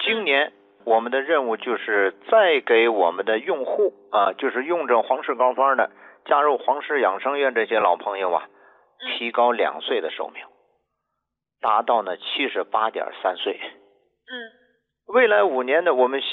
今年我们的任务就是再给我们的用户啊，就是用这皇氏膏方的加入皇氏养生院这些老朋友啊，提高2岁的寿命，达到呢78.3岁。 嗯， 未来5年呢，我们